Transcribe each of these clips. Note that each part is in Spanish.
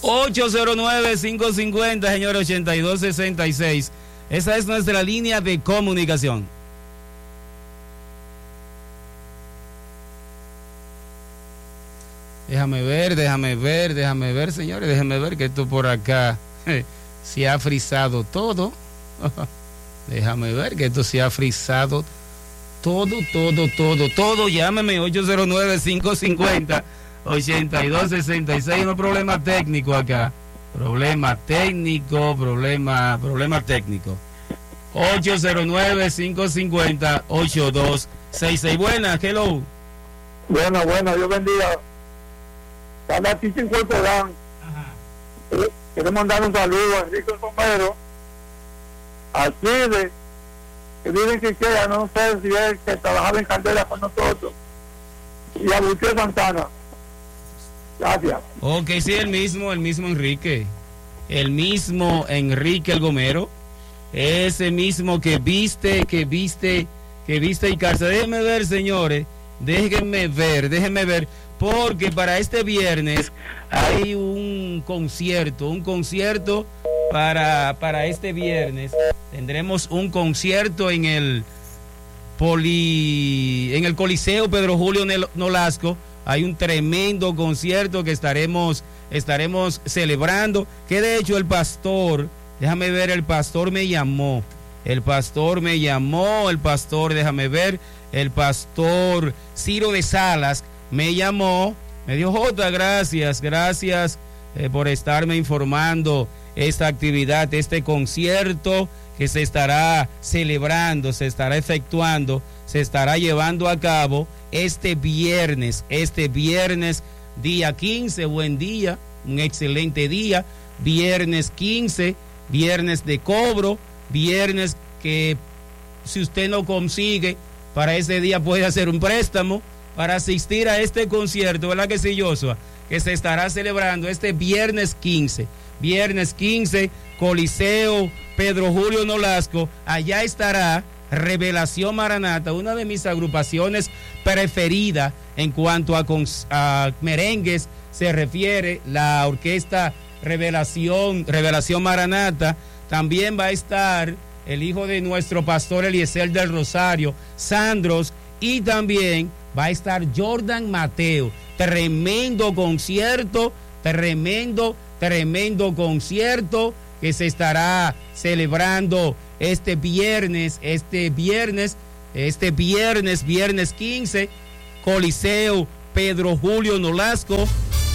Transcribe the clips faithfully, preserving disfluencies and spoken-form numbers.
ocho cero nueve, cinco cinco cero, señor, ochenta y dos sesenta y seis. Esa es nuestra línea de comunicación. Déjame ver, déjame ver, déjame ver, señores, déjame ver que esto por acá eh, se ha frizado todo. Déjame ver que esto se ha frizado todo, todo, todo, todo. Llámeme ocho cero nueve, cinco cinco cero, ochenta y dos sesenta y seis. No problema técnico acá. Problema técnico, problema, problema técnico. ocho cero nueve, cinco cinco cero, ocho dos seis seis. Buenas, hello. Bueno, bueno, Dios bendiga. Están aquí sin cuerpo dan. Queremos mandar un saludo a Enrique Romero, a Chile, que vive en Quiquea, no sé si es que trabajaba en Candela con nosotros, y a Gutiérrez Santana. Gracias. Ok, sí, el mismo, el mismo Enrique. El mismo Enrique el Gomero. Ese mismo que viste, que viste, que viste y calza. Déjenme ver, señores. Déjenme ver, déjenme ver. Porque para este viernes hay un concierto, un concierto para, para este viernes. Tendremos un concierto en el Poli, en el Coliseo Pedro Julio Nolasco. Hay un tremendo concierto que estaremos, estaremos celebrando. Que de hecho el pastor, déjame ver, el pastor me llamó. El pastor me llamó, el pastor, déjame ver, el pastor Ciro de Salas me llamó, me dijo: Jota, gracias, gracias eh, por estarme informando esta actividad, este concierto que se estará celebrando, se estará efectuando, se estará llevando a cabo este viernes, este viernes día quince, buen día, un excelente día, viernes quince, viernes de cobro, viernes que si usted no consigue para ese día puede hacer un préstamo para asistir a este concierto, ¿verdad que sí, Joshua? Que se estará celebrando este viernes quince. Viernes quince, Coliseo Pedro Julio Nolasco. Allá estará Revelación Maranata, una de mis agrupaciones preferidas en cuanto a, a merengues se refiere, la orquesta Revelación, Revelación Maranata. También va a estar el hijo de nuestro pastor Eliezer del Rosario, Sandros, y también va a estar Jordan Mateo. Tremendo concierto, tremendo, tremendo concierto que se estará celebrando este viernes, este viernes, este viernes, viernes quince, Coliseo Pedro Julio Nolasco.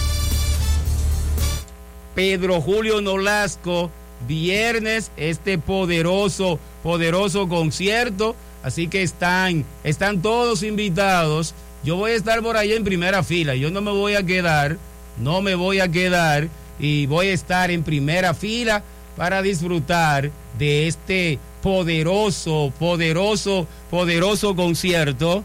Pedro Julio Nolasco, viernes, este poderoso, poderoso concierto. Así que están, están todos invitados. Yo voy a estar por ahí en primera fila. Yo no me voy a quedar, no me voy a quedar y voy a estar en primera fila para disfrutar de este poderoso, poderoso, poderoso concierto.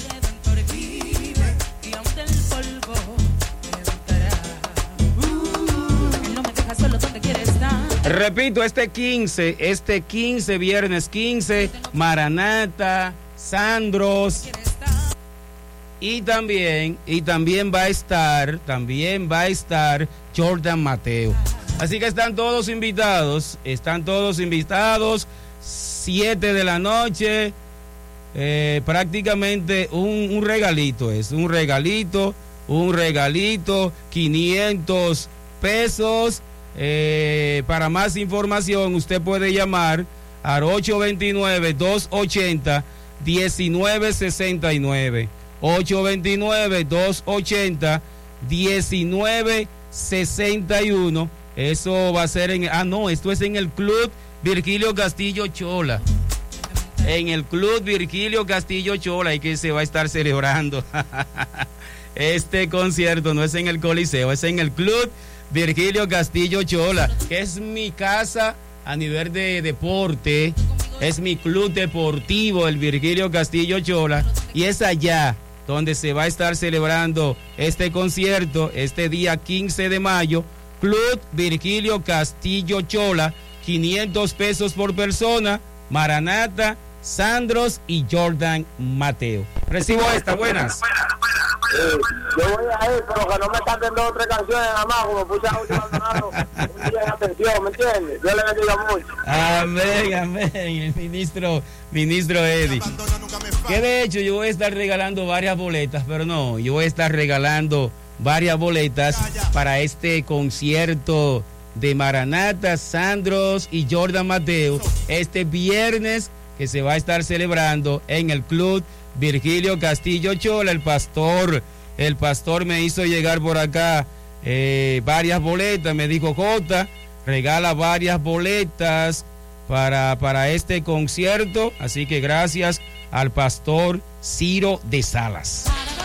Repito, este quince, este quince, viernes quince, Maranata, Sandros, y también, y también va a estar, también va a estar Jordan Mateo. Así que están todos invitados, están todos invitados, siete de la noche, eh, prácticamente un, un regalito es, un regalito, un regalito, quinientos pesos. Eh, para más información usted puede llamar al ocho dos nueve, dos ocho cero, uno nueve seis nueve, ocho dos nueve, dos ocho cero, uno nueve seis uno. Eso va a ser en, ah no, esto es en el Club Virgilio Castillo Chola, en el Club Virgilio Castillo Chola, y que se va a estar celebrando este concierto. No es en el Coliseo, es en el Club Virgilio Castillo Chola, que es mi casa a nivel de deporte, es mi club deportivo, el Virgilio Castillo Chola, y es allá donde se va a estar celebrando este concierto, este día quince de mayo, Club Virgilio Castillo Chola, quinientos pesos por persona, Maranata, Sandros y Jordan Mateo. Recibo esta, buenas. Eh, yo voy a ir, pero que no me canten dos o tres canciones nada más, como puse a última Maldonado, un día en atención, ¿me entiendes? Dios le bendiga mucho. Amén, amén, el ministro, ministro Eddie. Que de hecho yo voy a estar regalando varias boletas, pero no, yo voy a estar regalando varias boletas para este concierto de Maranata, Sandros y Jordan Mateo, este viernes que se va a estar celebrando en el Club Virgilio Castillo Chola. El pastor, el pastor me hizo llegar por acá eh, varias boletas, me dijo: Jota, regala varias boletas para, para este concierto, así que gracias al pastor Ciro de Salas.